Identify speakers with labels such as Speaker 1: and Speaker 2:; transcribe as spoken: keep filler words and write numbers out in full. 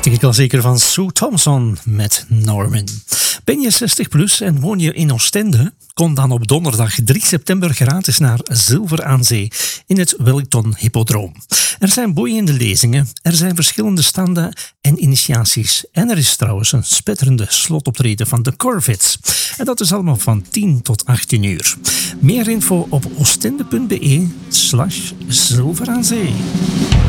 Speaker 1: prachtige klassieker van Sue Thompson met Norman. Ben je zestig plus en woon je in Oostende? Kom dan op donderdag drie september gratis naar Zilver aan Zee in het Wellington Hippodroom. Er zijn boeiende lezingen, er zijn verschillende standen en initiaties. En er is trouwens een spetterende slotoptreden van de Corvettes. En dat is allemaal van tien tot achttien uur. Meer info op oostende punt be slash zilver aan zee.